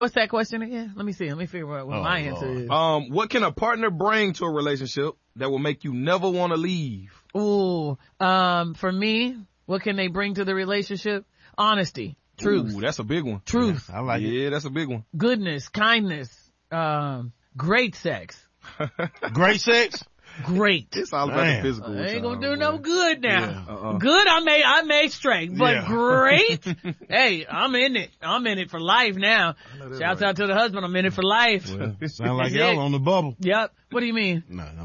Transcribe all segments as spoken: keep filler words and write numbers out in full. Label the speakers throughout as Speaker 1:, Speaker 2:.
Speaker 1: What's that question again? Let me see. Let me figure out what
Speaker 2: Oh,
Speaker 1: my
Speaker 2: Lord.
Speaker 1: answer is.
Speaker 3: Um, what can a partner bring to a relationship that will make you never want to leave?
Speaker 1: Ooh, um, for me, what can they bring to the relationship? Honesty, truth,
Speaker 3: Ooh, that's a big one.
Speaker 1: truth,
Speaker 2: I like it.
Speaker 3: Yeah, that's a big one.
Speaker 1: goodness, kindness, um, great sex.
Speaker 2: Great sex?
Speaker 1: Great.
Speaker 3: It's all about
Speaker 2: Man.
Speaker 3: the physical.
Speaker 1: I ain't
Speaker 3: y'all,
Speaker 1: gonna do
Speaker 3: boy.
Speaker 1: no good now.
Speaker 2: Yeah.
Speaker 3: Uh-uh.
Speaker 1: Good, I may, I may straight, but
Speaker 2: Yeah.
Speaker 1: great. Hey, I'm in it. I'm in it for life now.
Speaker 3: that's
Speaker 1: Shouts
Speaker 3: right.
Speaker 1: out to the husband. I'm in it for life.
Speaker 2: Well, sound like
Speaker 1: Yeah.
Speaker 2: y'all on the bubble.
Speaker 1: Yep. What do you mean?
Speaker 2: No, no. on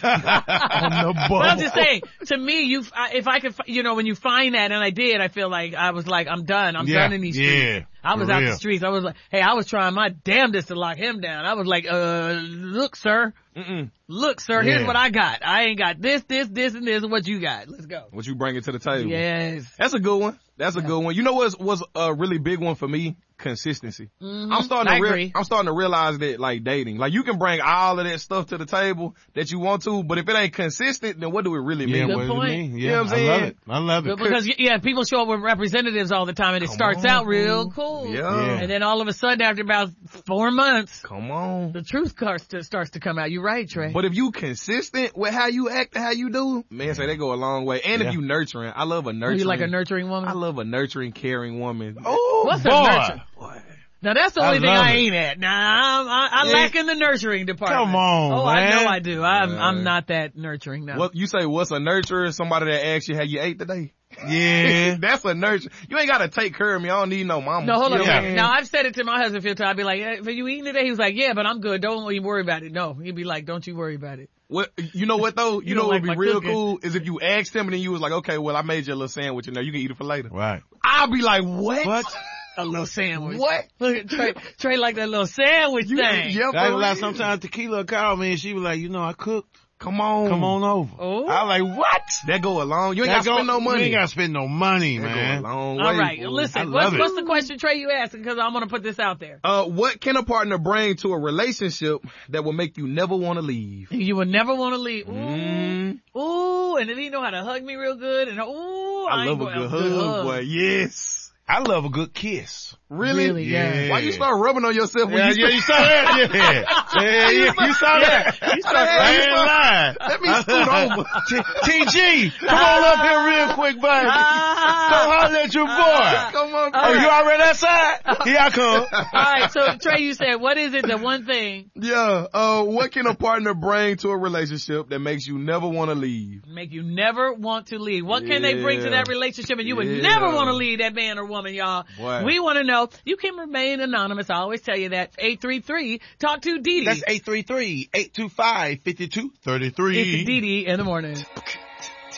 Speaker 2: the bubble.
Speaker 1: But I'm just saying, to me, you, I- if I could, fi- you know, when you find that, and I did, I feel like I was like, I'm done. I'm
Speaker 2: Yeah,
Speaker 1: done in these streets.
Speaker 2: yeah,
Speaker 1: I was
Speaker 2: for
Speaker 1: out
Speaker 2: real.
Speaker 1: the streets. I was like, hey, I was trying my damnedest to lock him down. I was like, uh, look, sir.
Speaker 3: Mm-mm.
Speaker 1: Look, sir,
Speaker 2: Yeah.
Speaker 1: here's what I got. I ain't got this, this, this, and this. What you got? Let's go.
Speaker 3: What you bringing to the table?
Speaker 1: Yes.
Speaker 3: That's a good one. That's a good one. You know what's was a really big one for me? Consistency.
Speaker 1: Mhm.
Speaker 3: I'm starting
Speaker 1: I
Speaker 3: to rea-
Speaker 1: agree.
Speaker 3: I'm starting to realize that like dating, like you can bring all of that stuff to the table that you want to, but if it ain't consistent, then what do it really
Speaker 2: Yeah,
Speaker 3: mean?
Speaker 1: Good
Speaker 2: what does it
Speaker 1: point.
Speaker 2: mean?
Speaker 3: You
Speaker 2: Yeah,
Speaker 3: know what I'm
Speaker 2: I love
Speaker 3: saying?
Speaker 2: it. I love it.
Speaker 1: But because, yeah, people show up with representatives all the time, and it
Speaker 3: Come
Speaker 1: starts
Speaker 3: on.
Speaker 1: out real cool.
Speaker 3: Yeah.
Speaker 2: Yeah.
Speaker 1: And then all of a sudden, after about four months,
Speaker 3: Come on.
Speaker 1: the truth starts to, starts to come out. You're right, Trey.
Speaker 3: But if you consistent with how you act and how you do, man, say they go a long way. And
Speaker 2: Yeah.
Speaker 3: if you nurturing, I love a
Speaker 1: Are
Speaker 3: nurturing.
Speaker 1: you like a nurturing woman?
Speaker 3: I love a nurturing, caring woman.
Speaker 2: Oh,
Speaker 1: What's a
Speaker 2: boy.
Speaker 1: nurture? Now that's the
Speaker 2: I
Speaker 1: only thing
Speaker 2: love
Speaker 1: I
Speaker 2: it.
Speaker 1: ain't at. Nah, I'm, I, I
Speaker 2: Yeah.
Speaker 1: lack in the nurturing department.
Speaker 2: Come on,
Speaker 1: Oh,
Speaker 2: man.
Speaker 1: I know I do. I'm,
Speaker 3: Man.
Speaker 1: I'm not that nurturing now.
Speaker 3: What you say? What's a nurturer? Somebody that asks you how you ate today.
Speaker 2: Yeah.
Speaker 3: That's a nurture. You ain't gotta take care of me. I don't need no mama.
Speaker 1: No, hold on.
Speaker 3: You know what I'm saying?
Speaker 1: Now I've said it to my husband a few times. I'd be like, hey, "Are you eating today?" He was like, "Yeah, but I'm good. Don't even worry about it." No, he'd be like, "Don't you worry about it."
Speaker 3: What, you know what though? You,
Speaker 1: You
Speaker 3: know
Speaker 1: don't
Speaker 3: what
Speaker 1: like
Speaker 3: would
Speaker 1: my
Speaker 3: be real
Speaker 1: cooking.
Speaker 3: cool is if you asked him and then you was like, okay, well I made you a little sandwich in there. You can eat it for later.
Speaker 2: Right.
Speaker 3: I'll be like, what?
Speaker 2: What?
Speaker 1: A little sandwich.
Speaker 3: What?
Speaker 1: Look at Trey. Trey like that little sandwich
Speaker 3: You,
Speaker 1: thing.
Speaker 3: yeah,
Speaker 2: I
Speaker 3: for
Speaker 2: like
Speaker 3: real.
Speaker 2: sometimes Tequila called me and she was like, you know, I cooked.
Speaker 3: Come on.
Speaker 2: Come on over.
Speaker 1: Oh.
Speaker 2: I was like, what?
Speaker 3: That go along. You ain't
Speaker 2: That
Speaker 3: gotta spend
Speaker 2: go-
Speaker 3: no money.
Speaker 2: You ain't gotta spend no money,
Speaker 3: that
Speaker 2: man.
Speaker 3: go a long way.
Speaker 1: All right,
Speaker 3: boy.
Speaker 2: I
Speaker 1: listen.
Speaker 2: love
Speaker 1: What's,
Speaker 2: it.
Speaker 1: what's the question, Trey? You asking? Because I'm gonna put this out there.
Speaker 3: Uh, what can a partner bring to a relationship that will make you never want to leave?
Speaker 1: You would never want to leave. Ooh,
Speaker 3: Mm,
Speaker 1: ooh, and then he know how to hug me real good. And ooh,
Speaker 3: I
Speaker 1: ain't
Speaker 3: love a
Speaker 1: going-
Speaker 3: good hug, boy. Yes.
Speaker 2: I love a good kiss.
Speaker 3: Really?
Speaker 1: Really, yeah.
Speaker 3: Why you start rubbing on yourself when
Speaker 2: Yeah,
Speaker 3: you
Speaker 2: yeah, you saw that? Yeah. Yeah, yeah, you saw that?
Speaker 1: You saw
Speaker 3: Hey,
Speaker 2: I
Speaker 3: you
Speaker 2: ain't
Speaker 3: start-
Speaker 2: lying.
Speaker 3: Let me scoot over.
Speaker 2: T- TG, come on up here real quick, baby. Go holler at your boy.
Speaker 3: Come on,
Speaker 2: Oh,
Speaker 3: bro.
Speaker 2: you already outside? Here I come.
Speaker 1: All right, so Trey, you said, what is it? The one thing
Speaker 3: Yeah. Uh, what can a partner bring to a relationship that makes you never want to leave?
Speaker 1: make you never want to leave? What can they bring to
Speaker 3: Yeah.
Speaker 1: that relationship, and you would
Speaker 3: Yeah.
Speaker 1: never want to leave that man or woman, y'all?
Speaker 3: Boy.
Speaker 1: We want to know. You can remain anonymous. I always tell you that. eight three three talk to Dee Dee.
Speaker 2: That's eight three three, eight two five, five two three three.
Speaker 1: It's Dee Dee in the morning.